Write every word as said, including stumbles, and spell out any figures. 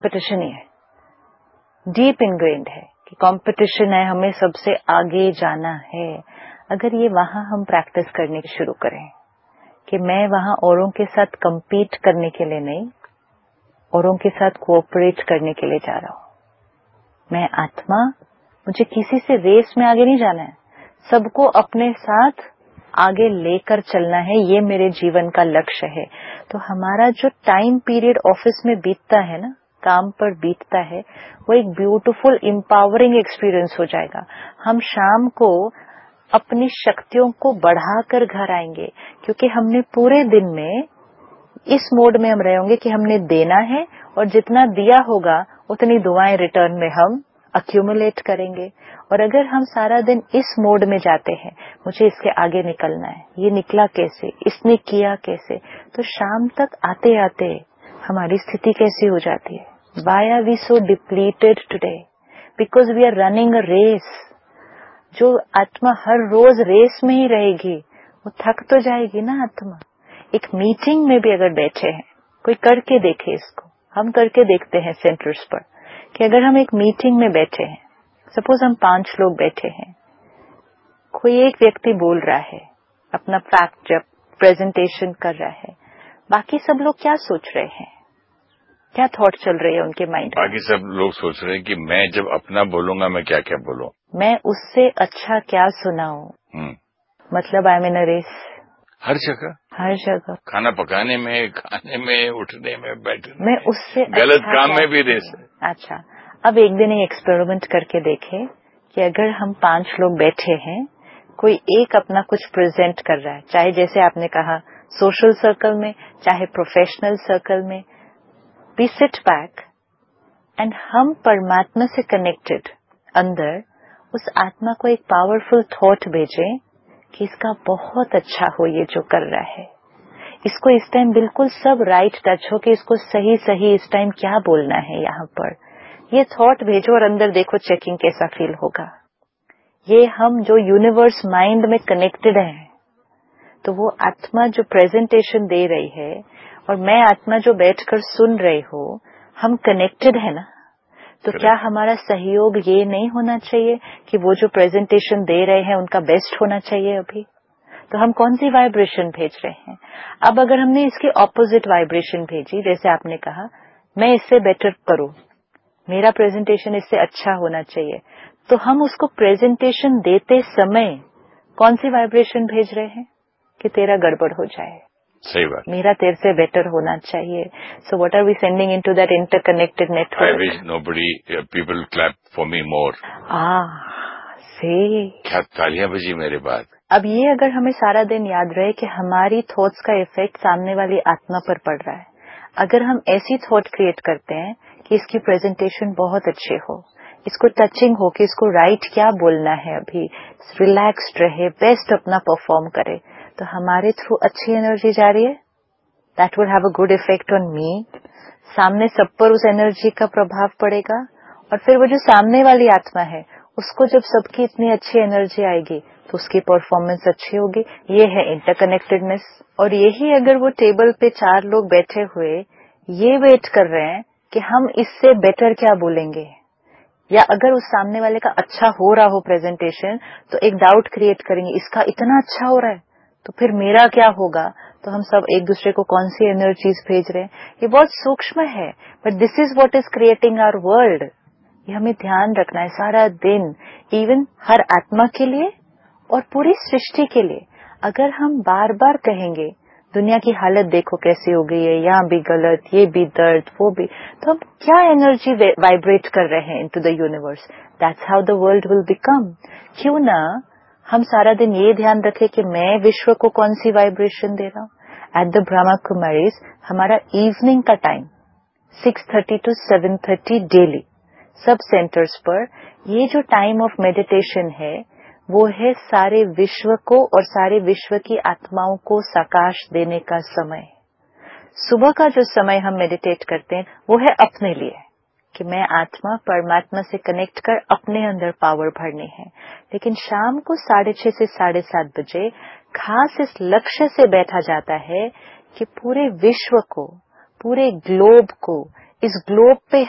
Competition ही है, deep ingrained है कि कंपटीशन है, हमें सबसे आगे जाना है। अगर ये वहां हम प्रैक्टिस करने शुरू करें कि मैं वहां औरों के साथ compete करने के लिए नहीं, औरों के साथ कोऑपरेट करने के लिए जा रहा हूं। मैं आत्मा, मुझे किसी से रेस में आगे नहीं जाना है, सबको अपने साथ आगे लेकर चलना है, ये मेरे जीवन का लक्ष्य है। तो हमारा जो टाइम पीरियड ऑफिस में बीतता है ना, काम पर बीतता है, वो एक ब्यूटीफुल एम्पावरिंग एक्सपीरियंस हो जाएगा। हम शाम को अपनी शक्तियों को बढ़ाकर घर आएंगे, क्योंकि हमने पूरे दिन में इस मोड में हम रहे होंगे कि हमने देना है और जितना दिया होगा उतनी दुआएं रिटर्न में हम अक्यूमुलेट करेंगे। और अगर हम सारा दिन इस मोड में जाते हैं, मुझे इसके आगे निकलना है, ये निकला कैसे, इसने किया कैसे, तो शाम तक आते आते हमारी स्थिति कैसी हो जाती है? Why are we so depleted today? Because we are running a race. जो आत्मा हर रोज रेस में ही रहेगी, वो थक तो जाएगी ना आत्मा। एक मीटिंग में भी अगर बैठे हैं, कोई करके देखे इसको, हम करके देखते हैं सेंटर्स पर कि अगर हम एक मीटिंग में बैठे हैं, सपोज हम पांच लोग बैठे हैं, कोई एक व्यक्ति बोल रहा है, अपना फैक्ट जब प्रेजेंटेशन कर रहा है, बाकी सब लोग क्या सोच रहे हैं, क्या थॉट चल रही है उनके माइंड में? बाकी सब लोग सोच रहे हैं कि मैं जब अपना बोलूंगा मैं क्या क्या बोलूं, मैं उससे अच्छा क्या सुनाऊं। मतलब I am in a race. हर जगह हर जगह खाना पकाने में, खाने में, उठने में, बैठने मैं में, उससे गलत अच्छा काम में भी रेस है। अच्छा, अब एक दिन एक एक्सपेरिमेंट करके देखे कि अगर हम पांच लोग बैठे हैं, कोई एक अपना कुछ प्रेजेंट कर रहा है, चाहे जैसे आपने कहा सोशल सर्कल में, चाहे प्रोफेशनल सर्कल में, वी सिट बैक एंड हम परमात्मा से कनेक्टेड अंदर उस आत्मा को एक पावरफुल थॉट भेजें कि इसका बहुत अच्छा हो ये जो कर रहा है, इसको इस टाइम बिल्कुल सब राइट टच हो कि इसको सही सही इस टाइम क्या बोलना है यहाँ पर, ये थॉट भेजो और अंदर देखो चेकिंग कैसा फील होगा। ये हम जो यूनिवर्स माइंड में कनेक्टेड हैं, तो वो आत्मा जो प्रेजेंटेशन दे रही है और मैं आत्मा जो बैठकर सुन रही हूँ, हम कनेक्टेड है ना। तो क्या हमारा सहयोग ये नहीं होना चाहिए कि वो जो प्रेजेंटेशन दे रहे हैं उनका बेस्ट होना चाहिए अभी? तो हम कौन सी वाइब्रेशन भेज रहे हैं? अब अगर हमने इसकी ऑपोजिट वाइब्रेशन भेजी, जैसे आपने कहा मैं इससे बेटर करूं, मेरा प्रेजेंटेशन इससे अच्छा होना चाहिए, तो हम उसको प्रेजेंटेशन देते समय कौन सी वाइब्रेशन भेज रहे हैं कि तेरा गड़बड़ हो जाए, सही बात, मेरा तेरे से बेटर होना चाहिए। So what are we sending into that interconnected network? I wish nobody people clap for me मोर। आह से क्या तालियां बजी मेरे बाद। अब ये अगर हमें सारा दिन याद रहे कि हमारी थॉट्स का इफेक्ट सामने वाली आत्मा पर पड़ रहा है, अगर हम ऐसी थॉट क्रिएट करते हैं कि इसकी प्रेजेंटेशन बहुत अच्छी हो, इसको टचिंग हो कि इसको राइट क्या बोलना है, अभी रिलैक्स्ड रहे, बेस्ट अपना परफॉर्म करे, तो हमारे थ्रू अच्छी एनर्जी जा रही है, that would have a good effect on me. सामने सब पर उस एनर्जी का प्रभाव पड़ेगा और फिर वो जो सामने वाली आत्मा है उसको जब सबकी इतनी अच्छी एनर्जी आएगी तो उसकी परफॉर्मेंस अच्छी होगी। ये है इंटरकनेक्टेडनेस। और यही अगर वो टेबल पे चार लोग बैठे हुए ये वेट कर रहे हैं कि हम इससे बेटर क्या बोलेंगे, या अगर उस सामने वाले का अच्छा हो रहा हो प्रेजेंटेशन तो एक डाउट क्रिएट करेंगे इसका इतना अच्छा हो रहा है तो फिर मेरा क्या होगा, तो हम सब एक दूसरे को कौन सी एनर्जीज भेज रहे हैं। ये बहुत सूक्ष्म है, but this is what is creating our world. ये हमें ध्यान रखना है सारा दिन, इवन हर आत्मा के लिए और पूरी सृष्टि के लिए। अगर हम बार बार कहेंगे दुनिया की हालत देखो कैसी हो गई है, यहाँ भी गलत, ये भी दर्द, वो भी, तो हम क्या एनर्जी वाइब्रेट कर रहे हैं into the universe. That's how the world will become. क्यों ना हम सारा दिन ये ध्यान रखें कि मैं विश्व को कौन सी वाइब्रेशन दे रहा हूँ। एट द ब्रह्मा कुमारीज हमारा इवनिंग का time six thirty two seven thirty daily सब सेंटर्स पर, ये जो टाइम ऑफ मेडिटेशन है वो है सारे विश्व को और सारे विश्व की आत्माओं को सकाश देने का समय। सुबह का जो समय हम मेडिटेट करते हैं वो है अपने लिए कि मैं आत्मा परमात्मा से कनेक्ट कर अपने अंदर पावर भरनी है। लेकिन शाम को साढ़े छह से साढ़े सात बजे खास इस लक्ष्य से बैठा जाता है कि पूरे विश्व को, पूरे ग्लोब को, इस ग्लोब पे